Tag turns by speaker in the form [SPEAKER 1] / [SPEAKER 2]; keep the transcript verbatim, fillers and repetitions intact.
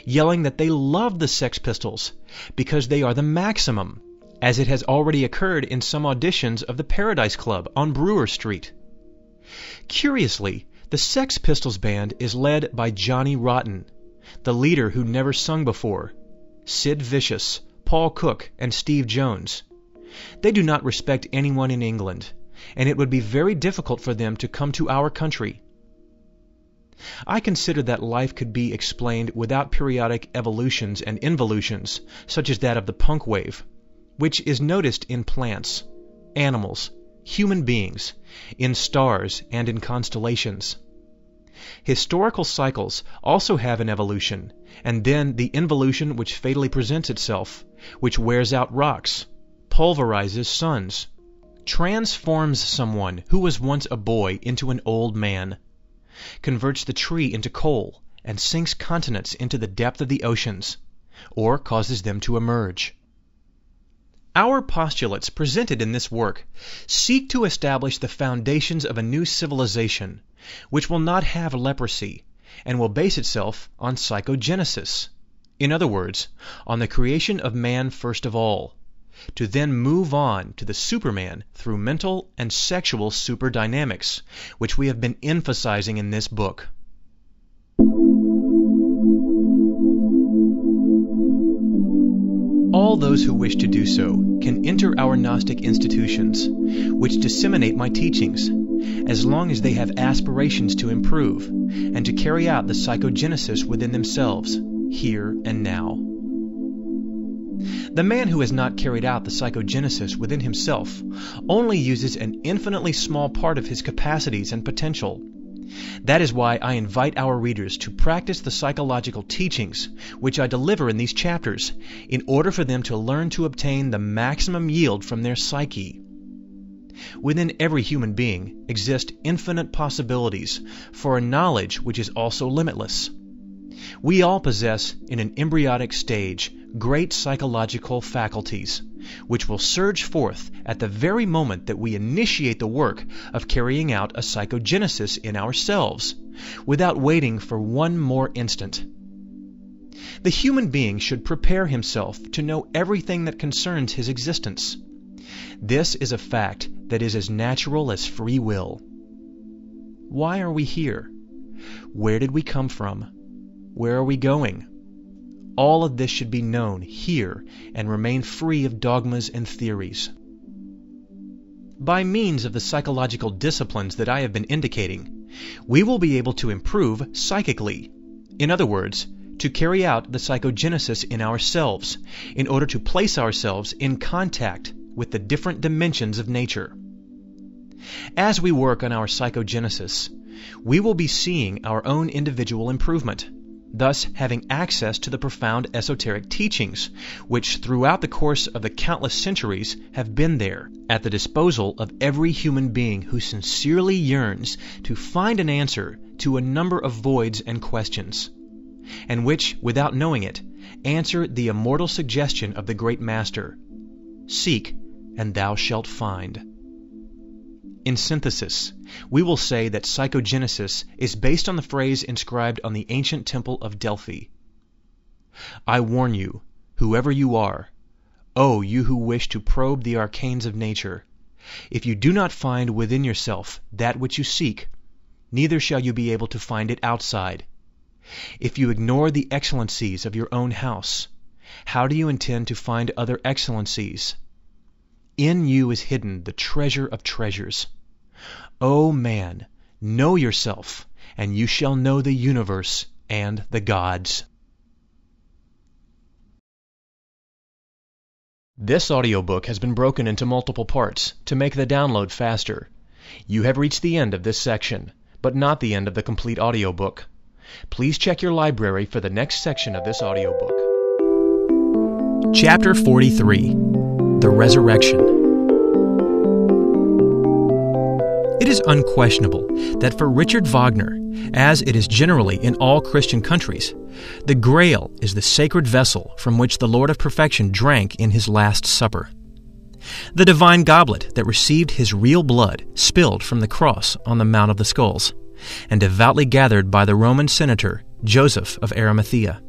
[SPEAKER 1] yelling that they love the Sex Pistols because they are the maximum, as it has already occurred in some auditions of the Paradise Club on Brewer Street. Curiously, the Sex Pistols band is led by Johnny Rotten, the leader who never sung before, Sid Vicious, Paul Cook, and Steve Jones. They do not respect anyone in England, and it would be very difficult for them to come to our country. I consider that life could be explained without periodic evolutions and involutions, such as that of the punk wave, which is noticed in plants, animals, human beings, in stars, and in constellations. Historical cycles also have an evolution, and then the involution which fatally presents itself, which wears out rocks, pulverizes suns, transforms someone who was once a boy into an old man, converts the tree into coal, and sinks continents into the depth of the oceans, or causes them to emerge. Our postulates presented in this work seek to establish the foundations of a new civilization, which will not have leprosy, and will base itself on psychogenesis. In other words, on the creation of man first of all, to then move on to the Superman through mental and sexual superdynamics, which we have been emphasizing in this book. All those who wish to do so can enter our Gnostic institutions, which disseminate my teachings, as long as they have aspirations to improve and to carry out the psychogenesis within themselves, here and now. The man who has not carried out the psychogenesis within himself only uses an infinitely small part of his capacities and potential. That is why I invite our readers to practice the psychological teachings which I deliver in these chapters, in order for them to learn to obtain the maximum yield from their psyche. Within every human being exist infinite possibilities for a knowledge which is also limitless. We all possess, in an embryonic stage, great psychological faculties, which will surge forth at the very moment that we initiate the work of carrying out a psychogenesis in ourselves, without waiting for one more instant. The human being should prepare himself to know everything that concerns his existence. This is a fact that is as natural as free will. Why are we here? Where did we come from? Where are we going? All of this should be known here and remain free of dogmas and theories. By means of the psychological disciplines that I have been indicating, we will be able to improve psychically. In other words, to carry out the psychogenesis in ourselves, in order to place ourselves in contact with the different dimensions of nature. As we work on our psychogenesis, we will be seeing our own individual improvement, thus having access to the profound esoteric teachings, which throughout the course of the countless centuries have been there, at the disposal of every human being who sincerely yearns to find an answer to a number of voids and questions, and which, without knowing it, answer the immortal suggestion of the great Master: seek, and thou shalt find. In synthesis, we will say that psychogenesis is based on the phrase inscribed on the ancient temple of Delphi: I warn you, whoever you are, O you who wish to probe the arcanes of nature, if you do not find within yourself that which you seek, neither shall you be able to find it outside. If you ignore the excellencies of your own house, how do you intend to find other excellencies? In you is hidden the treasure of treasures. O man, know yourself, and you shall know the universe and the gods. This audiobook has been broken into multiple parts to make the download faster. You have reached the end of this section, but not the end of the complete audiobook. Please check your library for the next section of this audiobook. Chapter forty-three. The Resurrection. It is unquestionable that for Richard Wagner, as it is generally in all Christian countries, the Grail is the sacred vessel from which the Lord of Perfection drank in his Last Supper. The divine goblet that received his real blood spilled from the cross on the Mount of the Skulls, and devoutly gathered by the Roman senator Joseph of Arimathea.